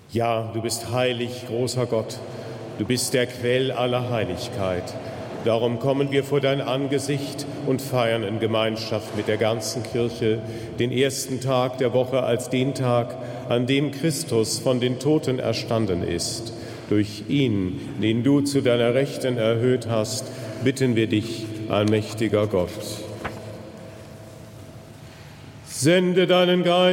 Ja, du bist heilig, großer Gott. Du bist der Quell aller Heiligkeit. Darum kommen wir vor dein Angesicht und feiern in Gemeinschaft mit der ganzen Kirche den ersten Tag der Woche als den Tag, an dem Christus von den Toten erstanden ist. Durch ihn, den du zu deiner Rechten erhöht hast, bitten wir dich, allmächtiger Gott. Sende deinen Geist